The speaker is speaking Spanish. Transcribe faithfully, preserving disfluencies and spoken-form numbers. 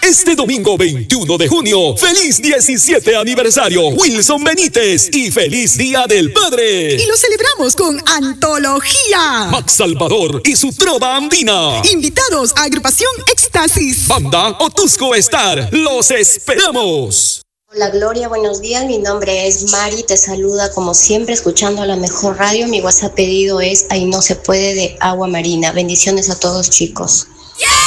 Este domingo veintiuno de junio, feliz diecisiete aniversario, Wilson Benítez, y feliz Día del Padre. Y lo celebramos con Antología. Max Salvador y su trova andina. Invitados a Agrupación Éxtasis. Banda Otusco Star, los esperamos. Hola Gloria, buenos días, mi nombre es Mari, te saluda como siempre escuchando la mejor radio. Mi WhatsApp pedido es Ahí no se puede de Agua Marina. Bendiciones a todos chicos. Yeah.